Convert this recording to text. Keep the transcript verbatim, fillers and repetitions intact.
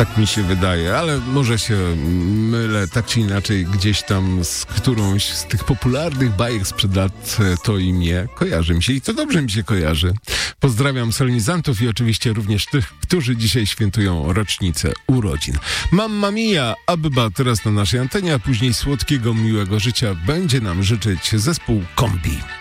Tak mi się wydaje, ale może się mylę, tak czy inaczej gdzieś tam z którąś z tych popularnych bajek sprzed lat to imię kojarzy mi się i to dobrze mi się kojarzy. Pozdrawiam solenizantów i oczywiście również tych, którzy dzisiaj świętują rocznicę urodzin. Mamma mia, a byba teraz na naszej antenie, a później słodkiego, miłego życia będzie nam życzyć zespół Kombi.